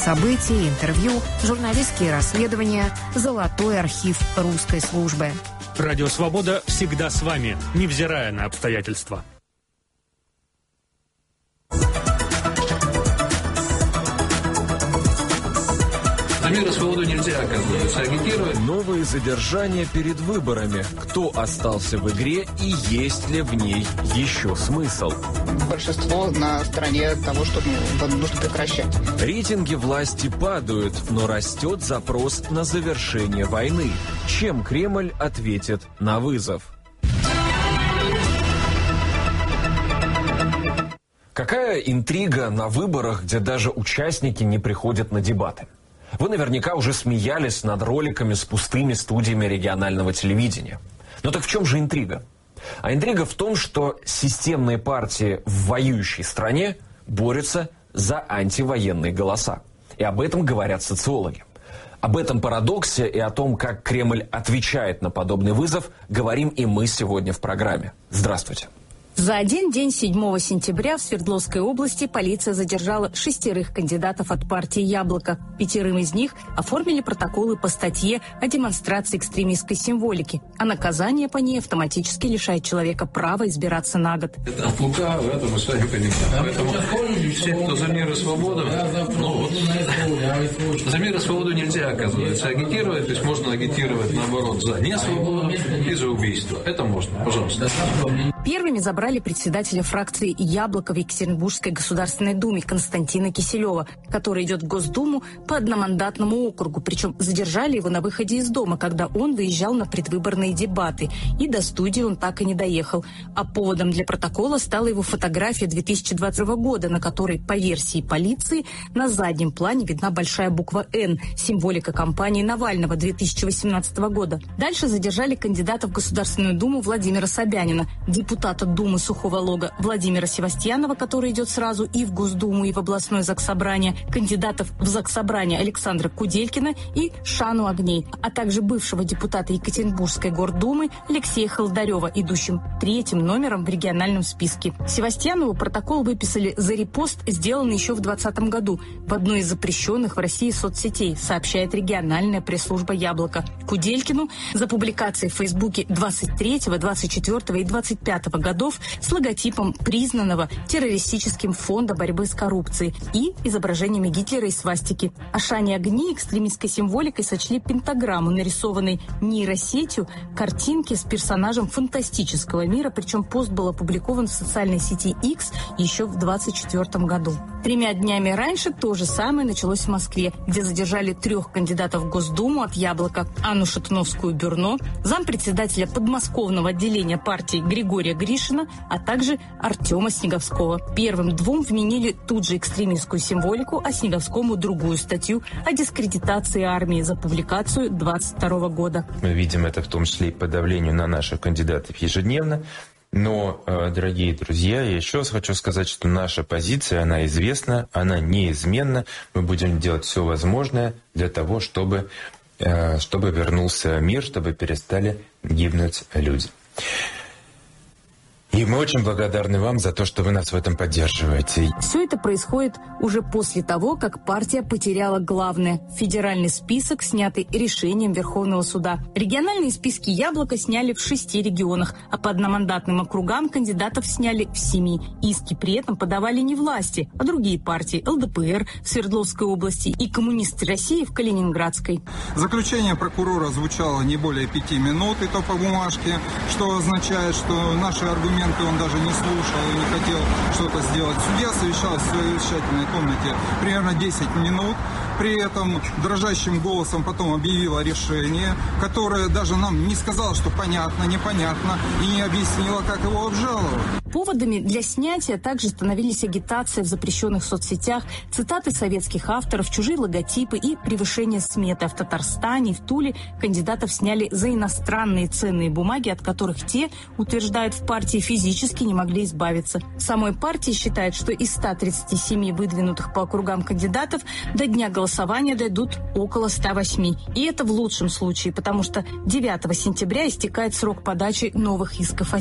событий, интервью, журналистские расследования, золотой архив русской службы. Радио «Свобода» всегда с вами, невзирая на обстоятельства. За мир и свободу нельзя, оказывается, агитировать. Новые задержания перед выборами. Кто остался в игре и есть ли в ней еще смысл? Большинство на стороне того, что нужно прекращать. Рейтинги власти падают, но растет запрос на завершение войны. Чем Кремль ответит на вызов? Какая интрига на выборах, где даже участники не приходят на дебаты? Вы наверняка уже смеялись над роликами с пустыми студиями регионального телевидения. Но так в чем же интрига? А интрига в том, что системные партии в воюющей стране борются за антивоенные голоса. И об этом говорят социологи. Об этом парадоксе и о том, как Кремль отвечает на подобный вызов, говорим и мы сегодня в программе. Здравствуйте. За один день 7 сентября в Свердловской области полиция задержала 6 кандидатов от партии «Яблоко». 5 из них оформили протоколы по статье о демонстрации экстремистской символики, а наказание по ней автоматически лишает человека права избираться на год. Это от лукавого, это мы с вами понимаем. Поэтому все, кто за мир и свободу, за мир и свободу нельзя, оказывается, агитировать. То есть можно агитировать, наоборот, за несвободу и за убийство. Это можно, пожалуйста. Первыми забрали председателя фракции «Яблоко» в Екатеринбургской Государственной Думе Константина Киселева, который идет в Госдуму по одномандатному округу. Причем задержали его на выходе из дома, когда он выезжал на предвыборные дебаты. И до студии он так и не доехал. А поводом для протокола стала его фотография 2020 года, на которой, по версии полиции, на заднем плане видна большая буква «Н», символика кампании Навального 2018 года. Дальше задержали кандидата в Государственную Думу Владимира Собянина, депутата Думы Сухого Лога Владимира Севастьянова, который идет сразу и в Госдуму, и в областное заксобрание, кандидатов в заксобрание Александра Куделькина и Шану Огней, а также бывшего депутата Екатеринбургской гордумы Алексея Холдарева, идущим 3-м номером в региональном списке. Севастьянову протокол выписали за репост, сделанный еще в 2020 году в одной из запрещенных в России соцсетей, сообщает региональная пресс-служба «Яблоко». Куделькину за публикации в Фейсбуке 23, 24 и 25 годов с логотипом признанного террористическим фонда борьбы с коррупцией и изображениями Гитлера и свастики. А Шане Огней экстремистской символикой сочли пентаграмму, нарисованной нейросетью, картинки с персонажем фантастического мира, причем пост был опубликован в социальной сети X еще в 2024 году. 3 днями раньше то же самое началось в Москве, где задержали 3 кандидатов в Госдуму от «Яблока» Анну Шатуновскую-Бюрно, зампредседателя подмосковного отделения партии Григория Гришина, а также Артема Снеговского. Первым 2 вменили тут же экстремистскую символику, а Снеговскому другую статью о дискредитации армии за публикацию 2022 года. Мы видим это в том числе и по давлению на наших кандидатов ежедневно. Но, дорогие друзья, я еще раз хочу сказать, что наша позиция, она известна, она неизменна. Мы будем делать все возможное для того, чтобы вернулся мир, чтобы перестали гибнуть люди. И мы очень благодарны вам за то, что вы нас в этом поддерживаете. Все это происходит уже после того, как партия потеряла главное – федеральный список, снятый решением Верховного суда. Региональные списки «Яблоко» сняли в 6 регионах, а по одномандатным округам кандидатов сняли в 7. Иски при этом подавали не власти, а другие партии – ЛДПР в Свердловской области и Коммунисты России в Калининградской. Заключение прокурора звучало не более 5 минут, и то по бумажке, что означает, что наши аргументы он даже не слушал и не хотел что-то сделать. Судья совещалась в своей совещательной комнате примерно 10 минут. При этом дрожащим голосом потом объявила решение, которое даже нам не сказало, что понятно, непонятно, и не объяснила, как его обжаловать. Поводами для снятия также становились агитация в запрещенных соцсетях, цитаты советских авторов, чужие логотипы и превышение сметы. А в Татарстане и в Туле кандидатов сняли за иностранные ценные бумаги, от которых те, утверждают в партии, физически не могли избавиться. В самой партии считают, что из 137 выдвинутых по округам кандидатов до дня голосования дойдут около 108. И это в лучшем случае, потому что 9 сентября истекает срок подачи новых исков о